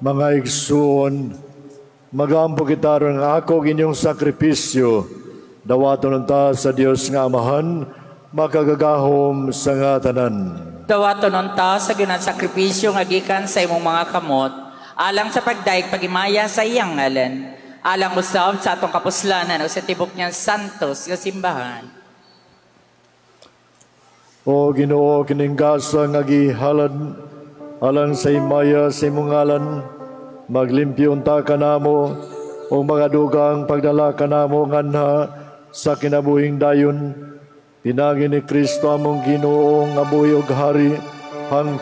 Mga igsoon, magampo kita ron nga ako inyong sakripisyo, dawaton ta sa Dios nga Amahan, makagagahom sa nga tanan. Dawaton ta sa ginang sakripisyo nga gikan sa imong mga kamot, alang sa pagdaig pagimaya sa iyang ngalan, alang usab sa atong kapuslanan o sa tibok niyang santos nga simbahan. O Ginoo, kiningkasa nga gihalad alang sa imaya sa imong ngalan, maglimpyo unta kanamo o mga dugang pagdala kanamo nganha sa kinabuhing dayon. Pinagi ni Kristo among Ginoo nga buhi ug hari hangtod